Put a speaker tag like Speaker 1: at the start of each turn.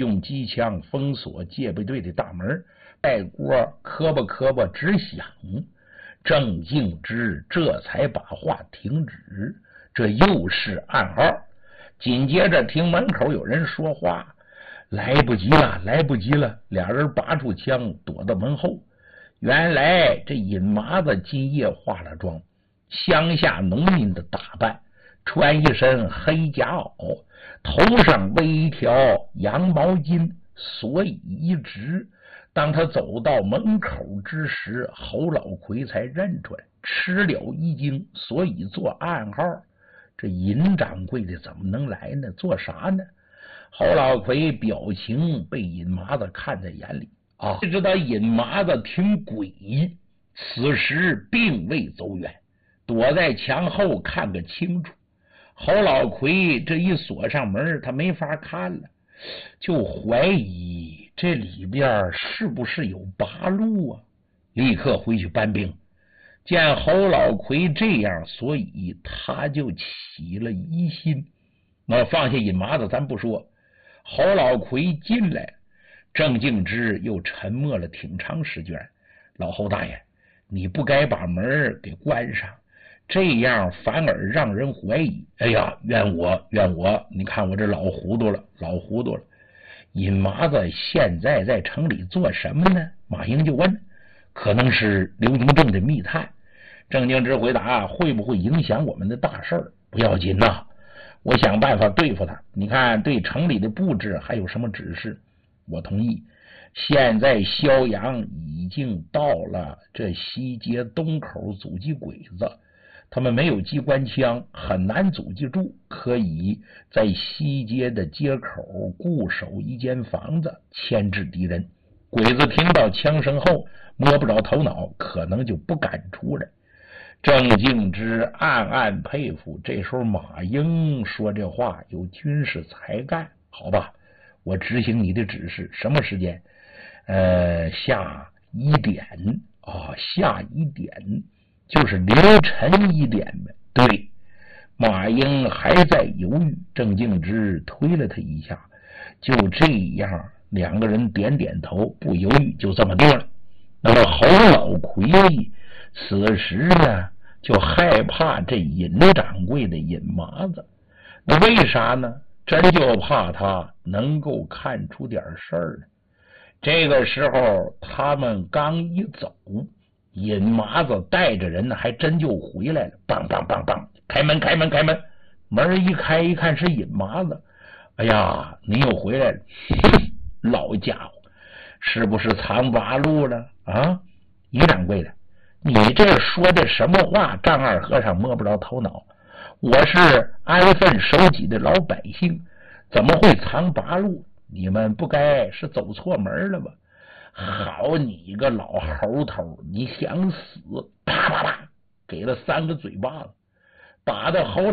Speaker 1: 用机枪封锁戒备队的大门。戴锅磕巴直响，郑敬之这才把话停止，这又是暗号。紧接着听门口有人说话，来不及了，俩人拔出枪躲到门后。原来这尹麻子今夜化了妆，乡下农民的打扮，穿一身黑夹袄，头上围一条羊毛巾，所以一直。当他走到门口之时，侯老魁才认出来，吃了一惊，所以做暗号。这尹掌柜的怎么能来呢？做啥呢？侯老魁表情被尹麻子看在眼里啊，知道尹麻子挺诡异，此时并未走远，躲在墙后看个清楚。侯老魁这一锁上门，他没法看了，就怀疑这里边是不是有八路啊？立刻回去搬兵。见侯老魁这样，所以他就起了疑心。那放下尹麻子咱不说，侯老魁进来，郑敬之又沉默了挺长时间。老侯大爷，你不该把门给关上，这样反而让人怀疑。哎呀，怨我，你看我这老糊涂了。尹麻子现在在城里做什么呢？马英就问。可能是刘尼正的密探。郑敬之回答，会不会影响我们的大事？不要紧呐，我想办法对付他。你看对城里的布置还有什么指示？我同意。现在萧阳已经到了这西街东口阻击鬼子，他们没有机关枪，很难阻击住，可以在西街的街口固守一间房子，牵制敌人。鬼子听到枪声后摸不着头脑，可能就不敢出来。郑敬之暗暗佩服，这时候马英说这话有军事才干。好吧，我执行你的指示。什么时间？下1点啊，下1点就是凌晨1点呗。对，马英还在犹豫，郑敬之推了他一下。就这样，两个人点点头，不犹豫，就这么定了。那么侯老魁此时呢，就害怕这尹掌柜的尹麻子。那为啥呢？真就怕他能够看出点事儿来。这个时候他们刚一走，尹麻子带着人呢，还真就回来了。梆梆梆梆，开门！门一开，一看是尹麻子。哎呀，你又回来了，老家伙，是不是藏八路了啊？尹掌柜的，你这说的什么话？丈二和尚摸不着头脑。我是安分守己的老百姓，怎么会藏八路？你们不该是走错门了吧？好你个老猴头，你想死！啪啪啪，给了3个嘴巴子，打的侯老